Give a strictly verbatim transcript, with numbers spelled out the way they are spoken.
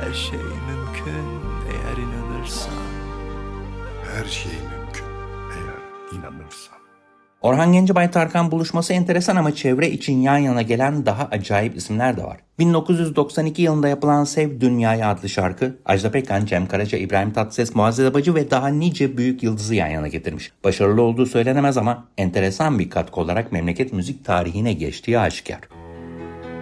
Her şey mümkün eğer inanırsan. Her şey mümkün eğer inanırsan. Orhan Gencebay Tarkan buluşması enteresan ama çevre için yan yana gelen daha acayip isimler de var. bin dokuz yüz doksan iki yılında yapılan Sev Dünya'yı adlı şarkı, Ajda Pekkan, Cem Karaca, İbrahim Tatlıses, Muazzez Abacı ve daha nice büyük yıldızı yan yana getirmiş. Başarılı olduğu söylenemez ama enteresan bir katkı olarak memleket müzik tarihine geçtiği aşikar.